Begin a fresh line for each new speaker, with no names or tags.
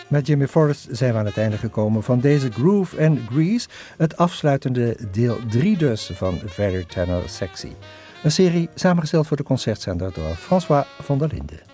Met Jimmy Forrest zijn we aan het einde gekomen van deze Groove and Grease, het afsluitende deel 3 dus van Very Tenor Sexy. Een serie samengesteld voor de concertzender door François van der Linden.